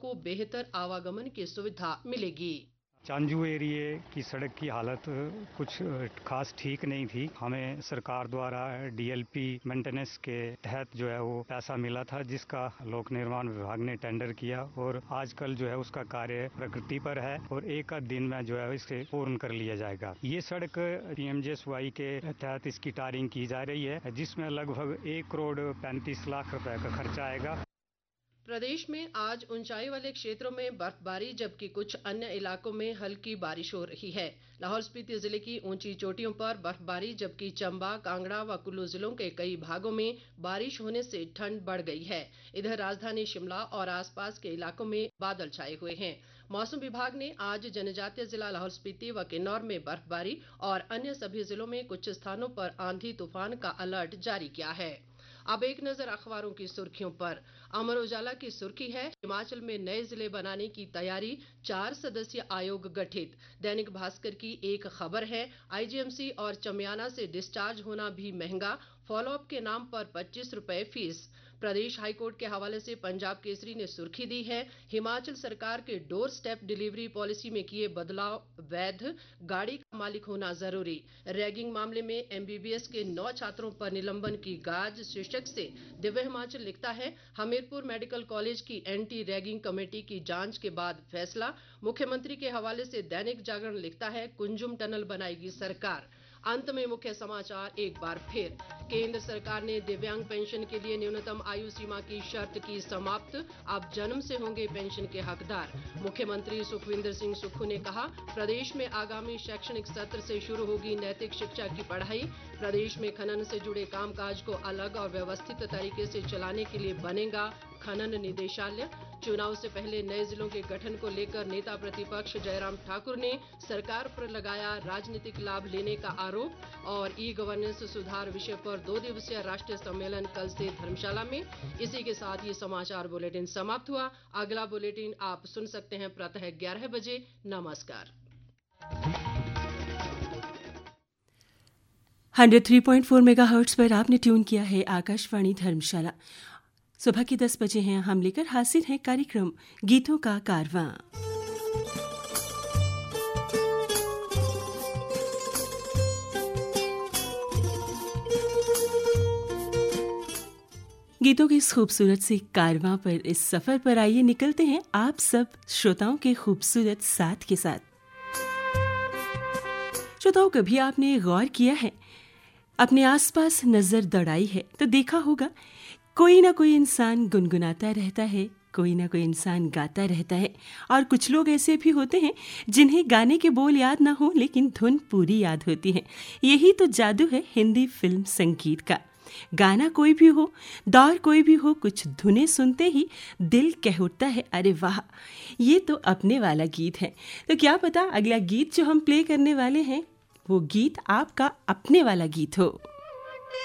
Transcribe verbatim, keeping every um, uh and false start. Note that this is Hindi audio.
को बेहतर आवागमन की सुविधा मिलेगी। चांजू एरिया की सड़क की हालत कुछ खास ठीक नहीं थी। हमें सरकार द्वारा डीएलपी मेंटेनेंस के तहत जो है वो पैसा मिला था, जिसका लोक निर्माण विभाग ने टेंडर किया और आजकल जो है उसका कार्य प्रगति पर है और एक आध दिन में जो है इसे पूर्ण कर लिया जाएगा। ये सड़क पीएमजीएसवाई के तहत इसकी टारिंग की जा रही है, जिसमें लगभग एक करोड़ पैंतीस लाख रुपए का खर्चा आएगा। प्रदेश में आज ऊंचाई वाले क्षेत्रों में बर्फबारी, जबकि कुछ अन्य इलाकों में हल्की बारिश हो रही है। लाहौल स्पीति जिले की ऊंची चोटियों पर बर्फबारी, जबकि चंबा, कांगड़ा व कुल्लू जिलों के कई भागों में बारिश होने से ठंड बढ़ गई है। इधर राजधानी शिमला और आसपास के इलाकों में बादल छाए हुए हैं। मौसम विभाग ने आज जनजातीय जिला लाहौल स्पीति व किन्नौर में बर्फबारी और अन्य सभी जिलों में कुछ स्थानों पर आंधी तूफान का अलर्ट जारी किया है। अब एक नजर अखबारों की सुर्खियों पर। अमर उजाला की सुर्खी है, हिमाचल में नए जिले बनाने की तैयारी, चार सदस्यीय आयोग गठित। दैनिक भास्कर की एक खबर है, आईजीएमसी और चमियाना से डिस्चार्ज होना भी महंगा, फॉलोअप के नाम पर पच्चीस रुपए फीस। प्रदेश हाईकोर्ट के हवाले से पंजाब केसरी ने सुर्खी दी है, हिमाचल सरकार के डोर स्टेप डिलीवरी पॉलिसी में किए बदलाव वैध, गाड़ी का मालिक होना जरूरी। रैगिंग मामले में एमबीबीएस के नौ छात्रों पर निलंबन की गाज शीर्षक से दिव्य हिमाचल लिखता है, हमीरपुर मेडिकल कॉलेज की एंटी रैगिंग कमेटी की जांच के बाद फैसला। मुख्यमंत्री के हवाले से दैनिक जागरण लिखता है, कुंजुम टनल बनाएगी सरकार। अंत में मुख्य समाचार एक बार फिर, केंद्र सरकार ने दिव्यांग पेंशन के लिए न्यूनतम आयु सीमा की शर्त की समाप्त, अब जन्म से होंगे पेंशन के हकदार। मुख्यमंत्री सुखविंदर सिंह सुक्खू ने कहा, प्रदेश में आगामी शैक्षणिक सत्र से शुरू होगी नैतिक शिक्षा की पढ़ाई। प्रदेश में खनन से जुड़े कामकाज को अलग और व्यवस्थित तरीके से चलाने के लिए बनेगा खनन निदेशालय। चुनाव से पहले नए जिलों के गठन को लेकर नेता प्रतिपक्ष जयराम ठाकुर ने सरकार पर लगाया राजनीतिक लाभ लेने का आरोप। और ई गवर्नेंस सुधार विषय पर दो दिवसीय राष्ट्रीय सम्मेलन कल से धर्मशाला में। इसी के साथ ये समाचार बुलेटिन समाप्त हुआ। अगला बुलेटिन आप सुन सकते हैं प्रातः ग्यारह बजे। नमस्कार। Hundred three point four megahertz पर आपने ट्यून किया है आकाशवाणी धर्मशाला। सुबह के दस बजे हैं, हम लेकर हाजिर हैं कार्यक्रम गीतों का कारवां। गीतों के इस खूबसूरत से कारवां पर, इस सफर पर आइए निकलते हैं आप सब श्रोताओं के खूबसूरत साथ के साथ। श्रोताओं, कभी आपने गौर किया है, अपने आसपास नजर दौड़ाई है तो देखा होगा कोई ना कोई इंसान गुनगुनाता रहता है, कोई ना कोई इंसान गाता रहता है, और कुछ लोग ऐसे भी होते हैं जिन्हें गाने के बोल याद ना हो लेकिन धुन पूरी याद होती है। यही तो जादू है हिंदी फिल्म संगीत का। गाना कोई भी हो, दौर कोई भी हो, कुछ धुनें सुनते ही दिल कह उठता है, अरे वाह, ये तो अपने वाला गीत है। तो क्या पता अगला गीत जो हम प्ले करने वाले हैं वो गीत आपका अपने वाला गीत हो।